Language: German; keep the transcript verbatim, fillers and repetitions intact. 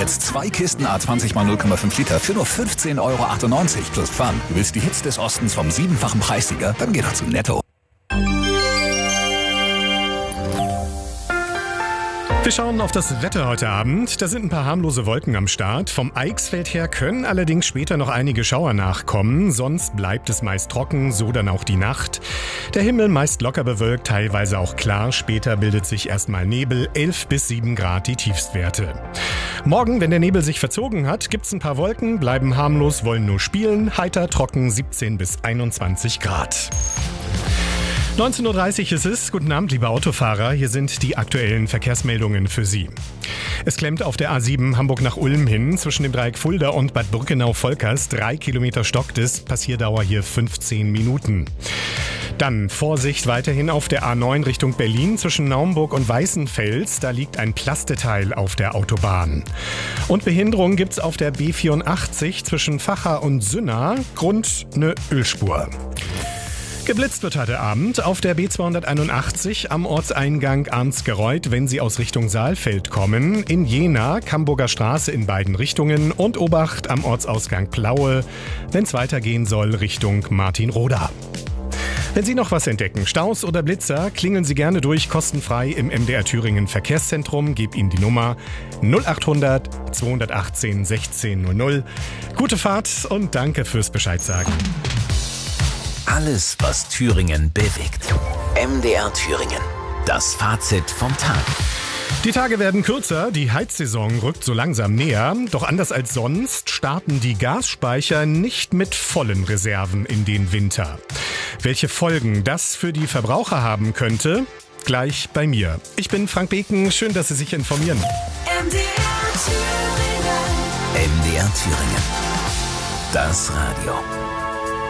Jetzt zwei Kisten A zwanzig mal null Komma fünf Liter für nur fünfzehn Euro achtundneunzig plus Pfand. Du willst die Hits des Ostens vom siebenfachen Preissieger? Dann geh doch zu Netto. Wir schauen auf das Wetter heute Abend. Da sind ein paar harmlose Wolken am Start. Vom Eichsfeld her können allerdings später noch einige Schauer nachkommen. Sonst bleibt es meist trocken, so dann auch die Nacht. Der Himmel meist locker bewölkt, teilweise auch klar. Später bildet sich erstmal Nebel, elf bis sieben Grad die Tiefstwerte. Morgen, wenn der Nebel sich verzogen hat, gibt's ein paar Wolken, bleiben harmlos, wollen nur spielen. Heiter, trocken, siebzehn bis einundzwanzig Grad. neunzehn Uhr dreißig ist es. Guten Abend, liebe Autofahrer. Hier sind die aktuellen Verkehrsmeldungen für Sie. Es klemmt auf der A sieben Hamburg nach Ulm hin. Zwischen dem Dreieck Fulda und Bad Birkenau-Volkers. Drei Kilometer stockt es. Passierdauer hier fünfzehn Minuten. Dann Vorsicht weiterhin auf der A neun Richtung Berlin zwischen Naumburg und Weißenfels. Da liegt ein Plasteteil auf der Autobahn. Und Behinderung gibt's auf der B vierundachtzig zwischen Vacha und Sünna. Grund eine Ölspur. Geblitzt wird heute Abend auf der B zweihunderteinundachtzig am Ortseingang Arnsgereuth, wenn Sie aus Richtung Saalfeld kommen. In Jena, Camburger Straße in beiden Richtungen und Obacht am Ortsausgang Plaue, wenn es weitergehen soll Richtung Martinroda. Wenn Sie noch was entdecken, Staus oder Blitzer, klingeln Sie gerne durch, kostenfrei im M D R Thüringen Verkehrszentrum. Geb Ihnen die Nummer null achthundert zweihundertachtzehn sechzehn null null. Gute Fahrt und danke fürs Bescheidsagen. Alles, was Thüringen bewegt. M D R Thüringen. Das Fazit vom Tag. Die Tage werden kürzer, die Heizsaison rückt so langsam näher. Doch anders als sonst starten die Gasspeicher nicht mit vollen Reserven in den Winter. Welche Folgen das für die Verbraucher haben könnte, gleich bei mir. Ich bin Frank Beken, schön, dass Sie sich informieren. M D R Thüringen. M D R Thüringen. Das Radio.